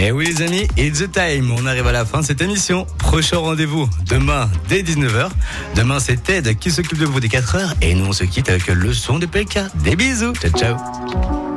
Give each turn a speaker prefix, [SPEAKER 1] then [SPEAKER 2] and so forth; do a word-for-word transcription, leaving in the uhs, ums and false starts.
[SPEAKER 1] Et oui les amis, it's the time, on arrive à la fin de cette émission. Prochain rendez-vous demain dès dix-neuf heures. Demain c'est Ted qui s'occupe de vous dès quatre heures et nous on se quitte avec le son de P K. Des bisous, ciao ciao.